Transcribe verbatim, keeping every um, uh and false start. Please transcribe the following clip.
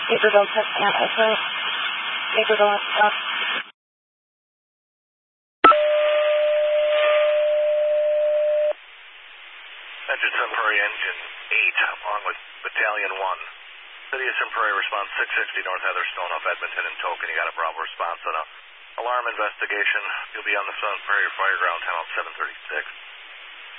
Paper don't touch anti-front. Paper don't stop. Engine Sun Prairie, Engine eight, along with Battalion one. City of Sun Prairie, response six sixty North Heatherstone off Edmonton and Token. You got a Bravo response on a alarm investigation. You'll be on the Sun Prairie Fire Ground, town seven thirty-six.